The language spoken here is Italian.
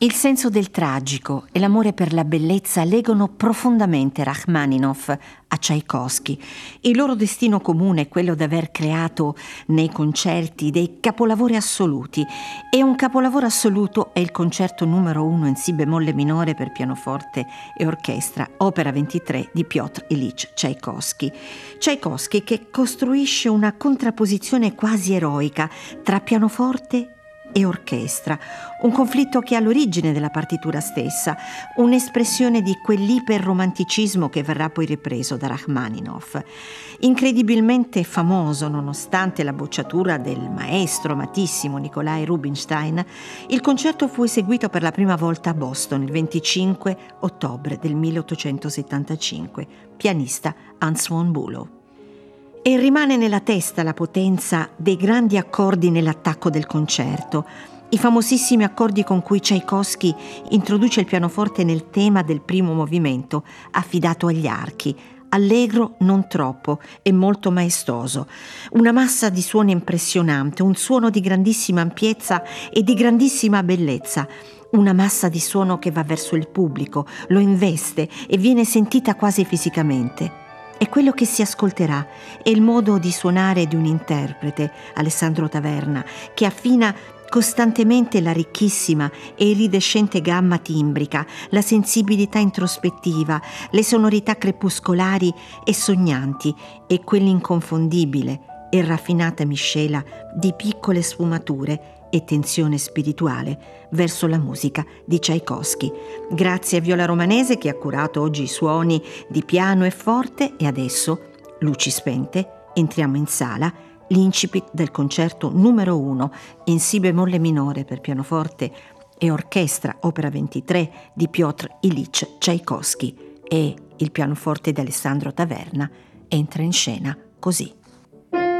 Il senso del tragico e l'amore per la bellezza legano profondamente Rachmaninov a Tchaikovsky. Il loro destino comune è quello di aver creato nei concerti dei capolavori assoluti, e un capolavoro assoluto è il concerto numero 1 in si bemolle minore per pianoforte e orchestra, opera 23 di Piotr Ilyich Tchaikovsky. Tchaikovsky che costruisce una contrapposizione quasi eroica tra pianoforte e orchestra, un conflitto che ha l'origine della partitura stessa, un'espressione di quell'iperromanticismo che verrà poi ripreso da Rachmaninov. Incredibilmente famoso nonostante la bocciatura del maestro amatissimo Nikolai Rubinstein, il concerto fu eseguito per la prima volta a Boston il 25 ottobre del 1875, pianista Hans von Bülow. E rimane nella testa la potenza dei grandi accordi nell'attacco del concerto, i famosissimi accordi con cui Tchaikovsky introduce il pianoforte nel tema del primo movimento, affidato agli archi, allegro non troppo e molto maestoso, una massa di suoni impressionante, un suono di grandissima ampiezza e di grandissima bellezza, una massa di suono che va verso il pubblico, lo investe e viene sentita quasi fisicamente. E quello che si ascolterà è il modo di suonare di un interprete, Alessandro Taverna, che affina costantemente la ricchissima e iridescente gamma timbrica, la sensibilità introspettiva, le sonorità crepuscolari e sognanti e quell'inconfondibile e raffinata miscela di piccole sfumature e tensione spirituale verso la musica di Tchaikovsky. Grazie a Viola Romanese che ha curato oggi i suoni di piano e forte, e adesso, luci spente, entriamo in sala, l'incipit del concerto numero 1 in si bemolle minore per pianoforte e orchestra, opera 23 di Piotr Ilyich Tchaikovsky, e il pianoforte di Alessandro Taverna entra in scena così.